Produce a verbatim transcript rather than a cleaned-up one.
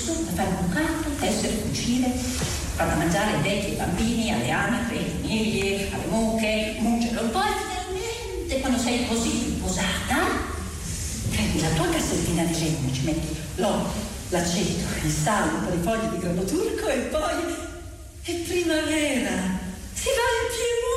stesso da fare bucato, tessere, cucire, far da mangiare ai vecchi, ai bambini, alle anatre, alle famiglie, alle mucche, mungerlo. Poi finalmente, quando sei così riposata, prendi la tua cassettina di legno, ci metti l'olio, l'aceto, il sale, un po' di foglie di grano turco e poi è primavera. Si va in Piemonte.